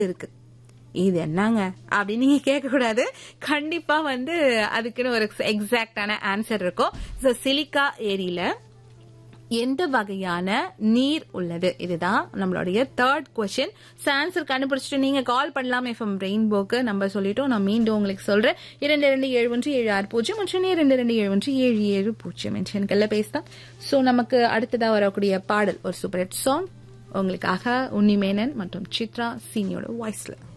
இருக்கு. இது என்னங்க அப்படின்னு நீங்க கேட்க கூடாது. கண்டிப்பா அதுக்குன்னு ஒரு எக்ஸாக்டான ஆன்சர் இருக்கும். சிலிக்கா ஏரியில எந்த வகையான நீர் உள்ளது? இதுதான் நம்மளுடைய தேர்ட் கொஸ்டின். ஆன்சர் கண்டுபிடிச்சிட்டு நீங்க கால் பண்ணலாம். எஃப்எம் ரெயின்போக்கு நம்பர் சொல்லிட்டோம். நான் மீண்டும் உங்களுக்கு சொல்றேன். 227176 மற்றும் 227177 எனக்கெல்லாம் பேசலாம். சோ நமக்கு அடுத்ததா வரக்கூடிய பாடல் ஒரு சூப்பர் ஹிட் சாங் உங்களுக்காக, உன்னிமேனன் மற்றும் சித்ரா சீனியோட வாய்ஸ்ல.